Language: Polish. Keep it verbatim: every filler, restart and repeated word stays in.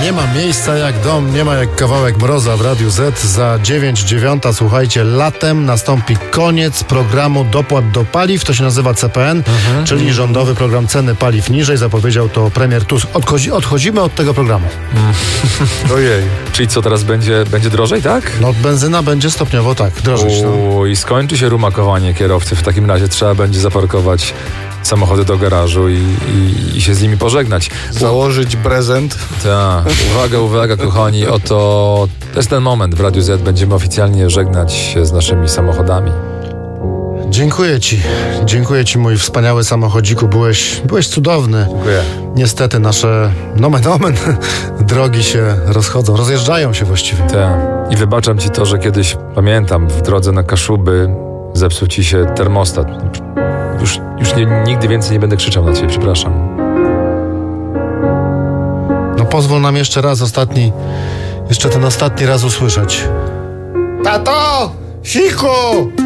Nie ma miejsca jak dom, nie ma jak kawałek mroza w Radiu Z. Za dziewięć dziewiąta, słuchajcie, latem nastąpi koniec programu dopłat do paliw. To się nazywa C P N, mhm. czyli rządowy program ceny paliw niżej. Zapowiedział to premier Tusk. Odchodzi, odchodzimy od tego programu. Mm. Ojej. Czyli co, teraz będzie, będzie drożej, tak? No benzyna będzie stopniowo tak, drożyć. No. I skończy się rumakowanie kierowcy. W takim razie trzeba będzie zaparkować samochody do garażu i, i, i się z nimi pożegnać. Założyć prezent. Tak. Uwaga, uwaga, kochani. Oto to jest ten moment. W Radiu Z będziemy oficjalnie żegnać się z naszymi samochodami. Dziękuję ci. Dziękuję ci, mój wspaniały samochodziku. Byłeś, byłeś cudowny. Dziękuję. Niestety nasze nomen omen drogi się rozchodzą. Rozjeżdżają się właściwie. Tak. I wybaczam ci to, że kiedyś, pamiętam, w drodze na Kaszuby zepsuł ci się termostat. Już, już nie, nigdy więcej nie będę krzyczał na ciebie, przepraszam. No pozwól nam jeszcze raz ostatni, jeszcze ten ostatni raz usłyszeć. Tato! Siku!